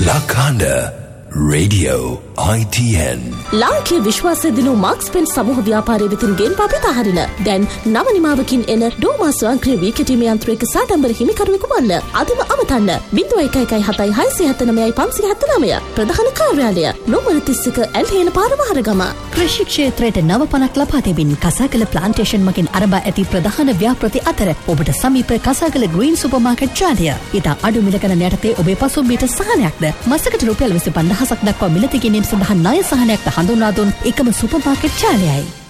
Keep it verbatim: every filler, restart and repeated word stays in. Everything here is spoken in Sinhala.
Lakanda Radio I T N ලාංකීය විශ්වාසය දිනු මාක්ස් පෙන් සමූහ ව්‍යාපාරයේ වෙතින් ගෙන් පාපිත හරින දැන් නව නිමාවකින් එන ඩෝමා ස්වයංක්‍රීය වී කෙටීමේ යන්ත්‍රයක සාඩම්බර හිමිකරුවෙකු වන්න අදම අමතන්න ज़ीरो एक एक सात छह सात नौ पाँच सात नौ ප්‍රධාන කාර්යාලය නෝමර තිස් එක ඇල්හේන පාර වහරගම කෘෂි ක්ෂේත්‍රයට නව පණක් ලබා දෙමින් කසාකල ප්ලාන්ටේෂන් මගින් අරඹා ඇති ප්‍රධාන ව්‍යාපෘති අතර ඔබට සමීප කසාකල ග්‍රීන් සුපර් මාකට් ජාලය ඊට අඩු මිල ගණන යටතේ ඔබේ පසුම්බියට සහනයක්ද මාසකට රුපියල් විසි පන්දාහක් දක්වා මිලදී ගැනීම සඳහා ණය සහනයක්ද හඳුන්වා දුන් එකම සුපර් මාකට් ජාලයයි.